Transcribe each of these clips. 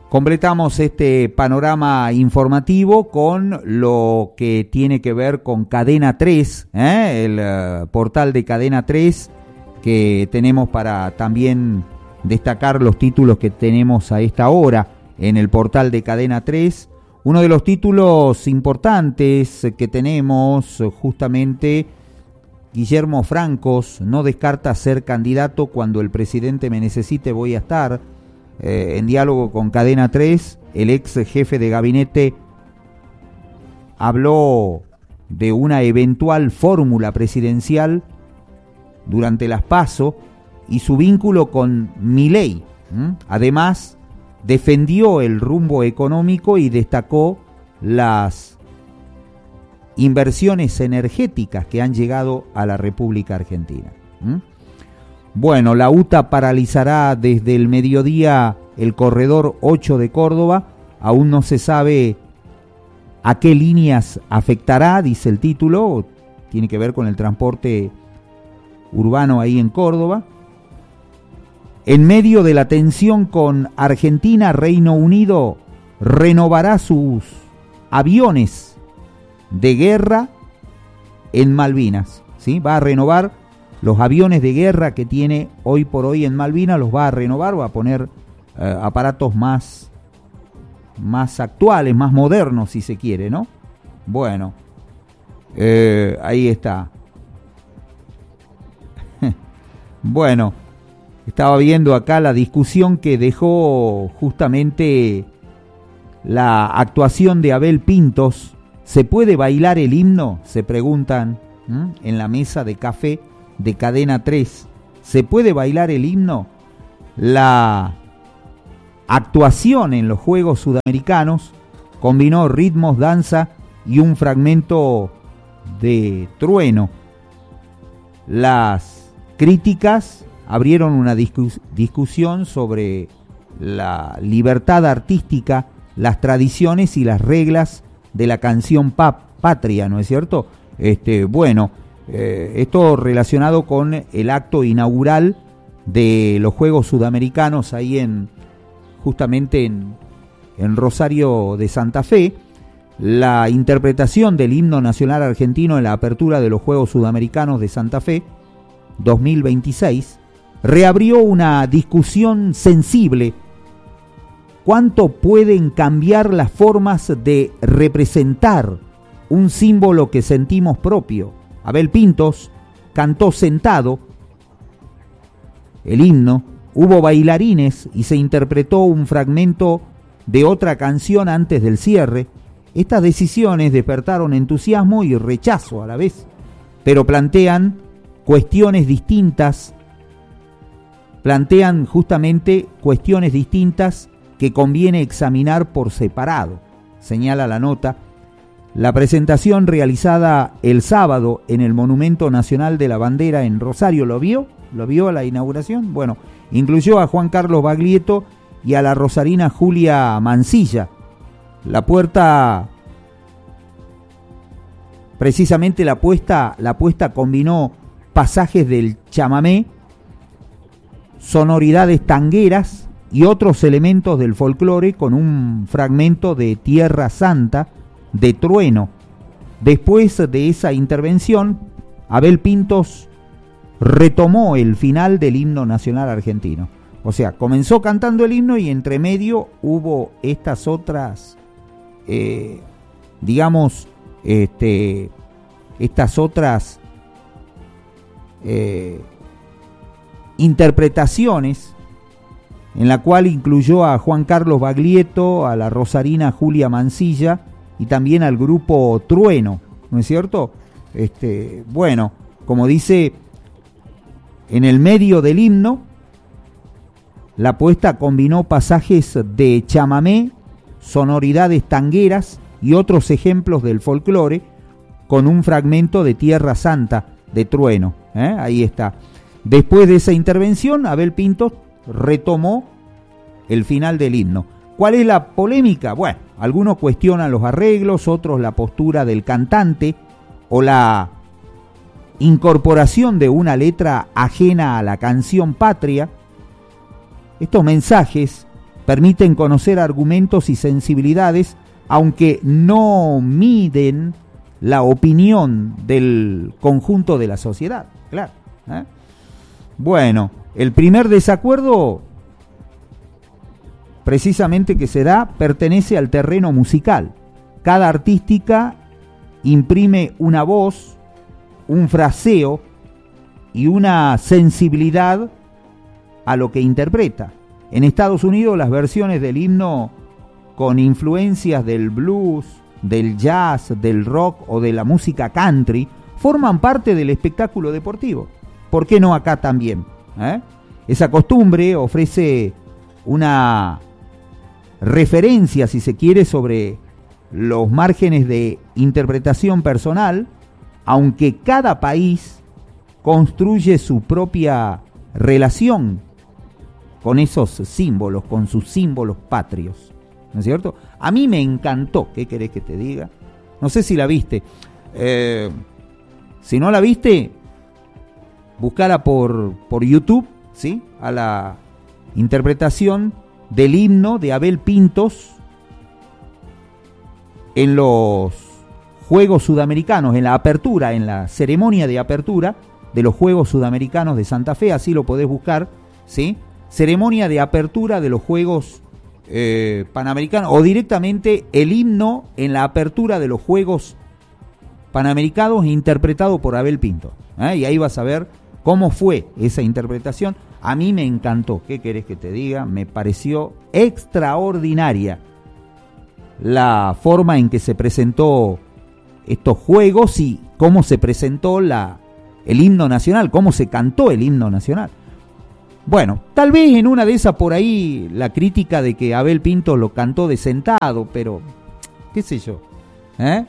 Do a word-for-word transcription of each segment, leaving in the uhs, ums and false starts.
Completamos este panorama informativo con lo que tiene que ver con Cadena tres, ¿eh? el uh, portal de Cadena tres, que tenemos para también destacar los títulos que tenemos a esta hora en el portal de Cadena tres. Uno de los títulos importantes que tenemos, justamente, Guillermo Francos no descarta ser candidato cuando el presidente me necesite, voy a estar. Eh, en diálogo con Cadena tres, el ex jefe de gabinete habló de una eventual fórmula presidencial durante las PASO y su vínculo con Milei. ¿Mm? Además, defendió el rumbo económico y destacó las inversiones energéticas que han llegado a la República Argentina. ¿Mm? Bueno, la U T A paralizará desde el mediodía el corredor ocho de Córdoba. Aún no se sabe a qué líneas afectará, dice el título. Tiene que ver con el transporte urbano ahí en Córdoba. En medio de la tensión con Argentina, Reino Unido renovará sus aviones de guerra en Malvinas. ¿Sí? Va a renovar los aviones de guerra que tiene hoy por hoy en Malvinas, los va a renovar, va a poner eh, aparatos más, más actuales, más modernos, si se quiere, ¿no? Bueno, eh, ahí está. Bueno, estaba viendo acá la discusión que dejó justamente la actuación de Abel Pintos. ¿Se puede bailar el himno?, se preguntan ¿m? en la mesa de café de Cadena tres. ¿Se puede bailar el himno? La actuación en los Juegos Sudamericanos combinó ritmos, danza y un fragmento de trueno. Las críticas abrieron una discus- discusión sobre la libertad artística, las tradiciones y las reglas de la canción pap- patria, ¿no es cierto? Este, bueno, Eh, esto relacionado con el acto inaugural de los Juegos Sudamericanos ahí en justamente en, en Rosario de Santa Fe. La interpretación del himno nacional argentino en la apertura de los Juegos Sudamericanos de Santa Fe dos mil veintiséis reabrió una discusión sensible. ¿Cuánto pueden cambiar las formas de representar un símbolo que sentimos propio? Abel Pintos cantó sentado el himno, hubo bailarines y se interpretó un fragmento de otra canción antes del cierre. Estas decisiones despertaron entusiasmo y rechazo a la vez, pero plantean cuestiones distintas, plantean justamente cuestiones distintas que conviene examinar por separado, señala la nota. La presentación realizada el sábado en el Monumento Nacional de la Bandera en Rosario, ¿lo vio? ¿Lo vio a la inauguración? Bueno, incluyó a Juan Carlos Baglietto y a la rosarina Julia Mansilla. La puerta, precisamente la puesta, la puesta combinó pasajes del chamamé, sonoridades tangueras y otros elementos del folclore con un fragmento de Tierra Santa, de trueno. Después de esa intervención, Abel Pintos retomó el final del himno nacional argentino. O sea, comenzó cantando el himno y entre medio hubo estas otras, eh, digamos, este, estas otras eh, interpretaciones, en la cual incluyó a Juan Carlos Baglietto, a la rosarina Julia Mansilla y también al grupo Trueno, ¿no es cierto? Este, bueno, como dice, en el medio del himno, la puesta combinó pasajes de chamamé, sonoridades tangueras y otros ejemplos del folclore con un fragmento de Tierra Santa, de Trueno. ¿eh? Ahí está. Después de esa intervención, Abel Pintos retomó el final del himno. ¿Cuál es la polémica? Bueno, algunos cuestionan los arreglos, otros la postura del cantante o la incorporación de una letra ajena a la canción patria. Estos mensajes permiten conocer argumentos y sensibilidades, aunque no miden la opinión del conjunto de la sociedad. Claro, ¿eh? Bueno, el primer desacuerdo precisamente que se da pertenece al terreno musical. Cada artística imprime una voz, un fraseo y una sensibilidad a lo que interpreta. En Estados Unidos las versiones del himno con influencias del blues, del jazz, del rock o de la música country forman parte del espectáculo deportivo. ¿Por qué no acá también? ¿Eh? Esa costumbre ofrece una referencia, si se quiere, sobre los márgenes de interpretación personal, aunque cada país construye su propia relación con esos símbolos, con sus símbolos patrios, ¿no es cierto? A mí me encantó, ¿qué querés que te diga? No sé si la viste. Eh, si no la viste, buscala por, por YouTube, ¿sí? A la interpretación del himno de Abel Pintos en los Juegos Sudamericanos, en la apertura, en la ceremonia de apertura de los Juegos Sudamericanos de Santa Fe, así lo podés buscar, ¿sí? Ceremonia de apertura de los Juegos eh, Panamericanos, o directamente el himno en la apertura de los Juegos Panamericanos interpretado por Abel Pintos, ¿eh? Y ahí vas a ver cómo fue esa interpretación. A mí me encantó, ¿qué querés que te diga? Me pareció extraordinaria la forma en que se presentó estos juegos y cómo se presentó la, el himno nacional, cómo se cantó el himno nacional. Bueno, tal vez en una de esas por ahí la crítica de que Abel Pinto lo cantó de sentado, pero qué sé yo, ¿eh?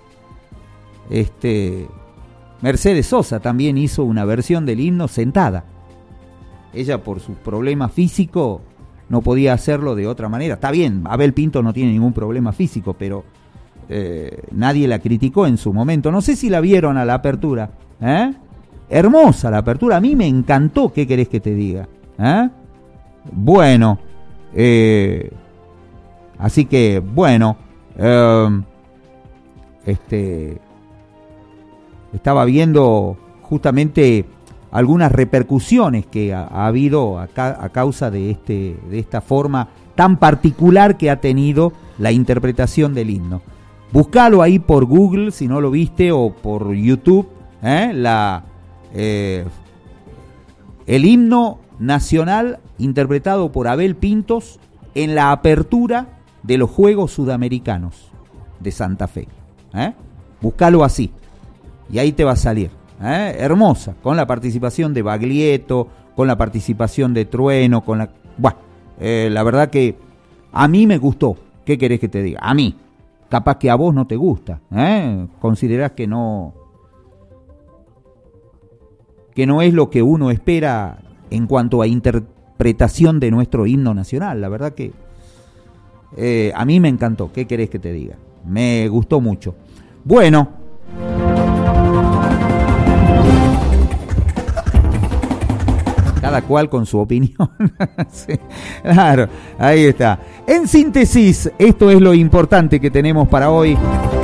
Este, Mercedes Sosa también hizo una versión del himno sentada. Ella por su problema físico no podía hacerlo de otra manera. Está bien, Abel Pinto no tiene ningún problema físico, pero eh, nadie la criticó en su momento. No sé si la vieron a la apertura, ¿eh? Hermosa la apertura, a mí me encantó, ¿qué querés que te diga? ¿Eh? Bueno, eh, así que, bueno, eh, este, estaba viendo justamente algunas repercusiones que ha, ha habido a, a causa de, este, de esta forma tan particular que ha tenido la interpretación del himno. Búscalo ahí por Google, si no lo viste, o por YouTube, ¿eh? la... Eh, el himno nacional interpretado por Abel Pintos en la apertura de los Juegos Sudamericanos de Santa Fe. ¿Eh? Búscalo así y ahí te va a salir. ¿Eh? Hermosa, con la participación de Baglietto, con la participación de Trueno, con la... Bueno, eh, la verdad que a mí me gustó. ¿Qué querés que te diga? A mí. Capaz que a vos no te gusta. ¿Eh? Considerás que no... que no es lo que uno espera en cuanto a interpretación de nuestro himno nacional. La verdad que eh, a mí me encantó, ¿qué querés que te diga? Me gustó mucho. Bueno, cada cual con su opinión. Sí, claro, ahí está. En síntesis, esto es lo importante que tenemos para hoy.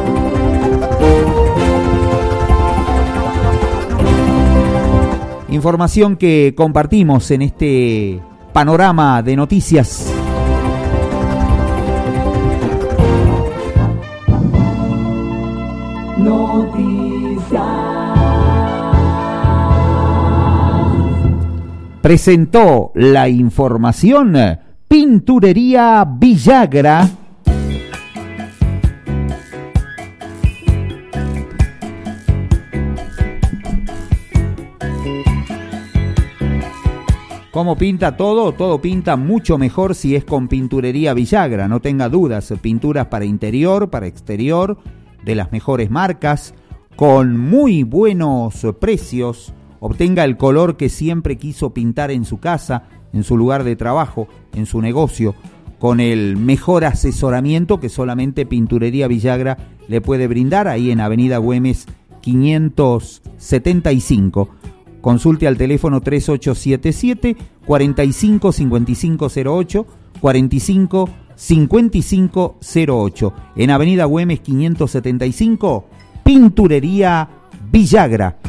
Información que compartimos en este panorama de noticias. Noticias. Presentó la información Pinturería Villagra. ¿Cómo pinta todo? Todo pinta mucho mejor si es con Pinturería Villagra, no tenga dudas. Pinturas para interior, para exterior, de las mejores marcas, con muy buenos precios. Obtenga el color que siempre quiso pintar en su casa, en su lugar de trabajo, en su negocio, con el mejor asesoramiento que solamente Pinturería Villagra le puede brindar, ahí en Avenida Güemes quinientos setenta y cinco. Consulte al teléfono tres ocho siete siete, cuatro cinco, cinco cinco cero ocho cuarenta y cinco, cincuenta y cinco cero ocho. En Avenida Güemes quinientos setenta y cinco, Pinturería Villagra.